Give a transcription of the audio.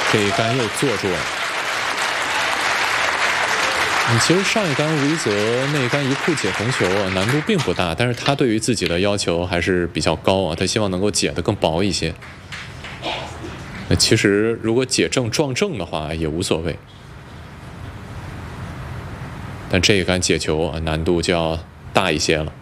这一杆又坐住了。其实上一杆吴一泽那一杆一库解红球啊，难度并不大，但是他对于自己的要求还是比较高啊，他希望能够解得更薄一些。那其实如果解正撞正的话也无所谓，但这一杆解球啊难度就要大一些了。